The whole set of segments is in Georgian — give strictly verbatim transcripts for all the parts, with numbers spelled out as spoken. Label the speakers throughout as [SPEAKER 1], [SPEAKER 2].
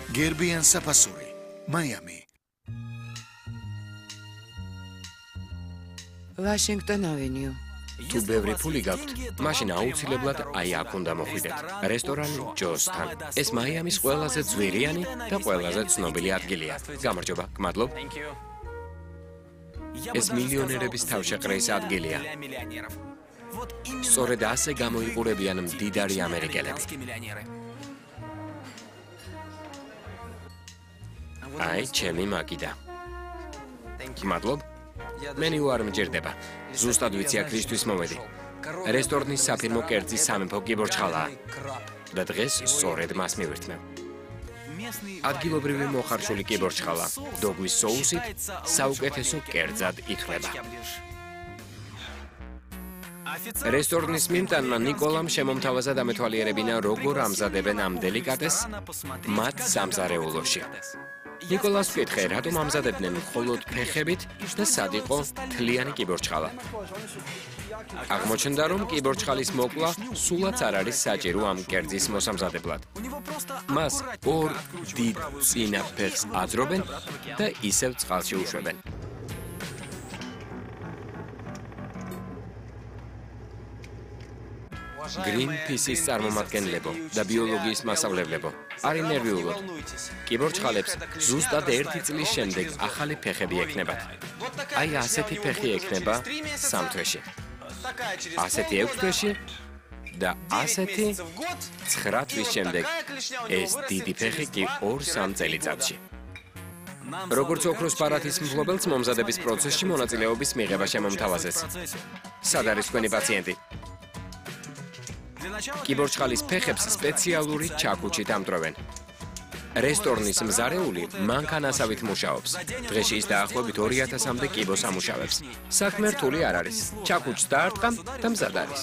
[SPEAKER 1] გერბიან საფასური, მაიამი.
[SPEAKER 2] Washington Avenue.
[SPEAKER 3] თუ ბევრი ფული გაქვთ, მაშინ აუცილებლად აი აქ უნდა მოხვიდეთ. რესტორანი ჯოსთან. ეს მაიამის ყველაზე ძვირიანი და ყველაზე ცნობილი ადგილია. გამარჯობა, გმადლობ. ეს მილიონერების თავშეყრის ადგილია. სწორედ ასე გამოიყურებიან მდიდარი ამერიკელები. აი, ჩემი მაგიდა. გმადლობ. მენი უარ მჯერდება. ზუსტად ვიცი აქ რისთვის მოვედი. რესტორნის საფირმო კერძი სამეფო კიბორჩხალაა. და დღეს სწორედ მას მივირთმევ. ადგილობრივი მოხარშული კიბორჩხალა, დოგვის соусით, საუკეთესო კერძად ითვლება. რესტორნის მიმტანმა ნიკოლამ შემომთავაზა დამეთვალიერებინა, როგორ ამზადებენ ამ დელიკატესს მათ სამზარეულოში. ნიკოლას ვკითხე, რატომ ამზადებდნენ მხოლოდ ფეხებით და სად იყო თლიანი კიბორჩხალა. აღმოჩნდა, რომ კიბორჩხალის მოკლა სულაც არ არის საჭირო ამ კერძის მოსამზადებლად. მას ორ დიდ წინა ფეხს აძრობენ და ისევ წყალში უშვებენ. Greenpeace-ის წარმომადგენლებო და ბიოლოგიის მასწავლებლებო, არ ინერვიულოთ. კიბორჩხალებს ზუსტად ერთი წლის შემდეგ ახალი ფეხები ექნებათ. აი ასეთი ფეხი ექნება სამ თვეში. ასეთი ექვს თვეში და ასეთი ცხრა თვის შემდეგ. ეს დიდი ფეხი კი ორ-სამ წელიწადში. როგორც ოქროს ბარათის მფლობელს მომზადების პროცესში მონაწილეობის მიღება შემომთავაზეს. სად არის თქვენი პაციენტი? კიბორჩხალის ფეხებს სპეციალური ჩაქუჩით ამტვრევენ. რესტორნის მზარეული მანქანასავით მუშაობს. დღეში ის დაახლოებით ორი ათასამდე კიბოს ამუშავებს. საქმე რთული არ არის. ჩაქუჩს დაარტყამ და მზად არის.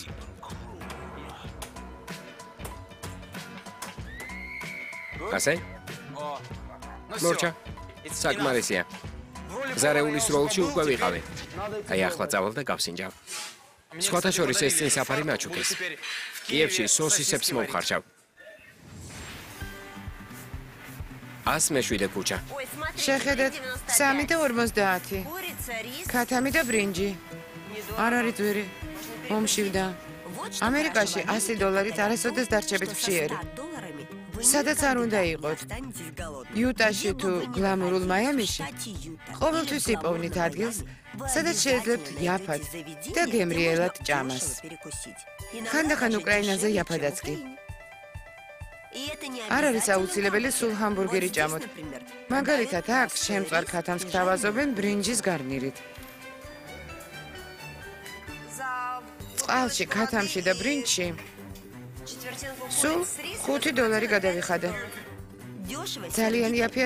[SPEAKER 3] ასე? მორჩა. საკმარისია. მზარეულის როლში უკვე ვიყავი. აი ახლა წავალ და გავსინჯავ. სხვათა შორის ეს წინ საფარი მაჩუკეს. კიევში სოსისებს მოვხარშავ. ას მეშვიდე ქუჩა.
[SPEAKER 2] შეხედეთ, სამი და ორმოცდაათი. ქათამი და ბრინჯი. არ არის ძვირი. მომშივდა. ამერიკაში ასი დოლარით არასოდეს დარჩებით ფშიერი. სადაც არ უნდა იყოთ. იუტაში თუ გლამურულ მაიამიში, ყოველთვის იპოვნით ადგილს, სადაც შეძლებთ იაფად და გემრიელად ჭამას. ხანდახან უკრაინაზე იაფადაც კი. არ არის აუცილებელი სულ ჰამბურგერი ჭამოთ. მაგალითად, აქ შემწვარ ქათამს გთავაზობენ ბრინჯის გარნირით. წყალში, ქათამში და ბრინჯში სულ ხუთი დოლარი გადავიხადე. ძალიან იაფია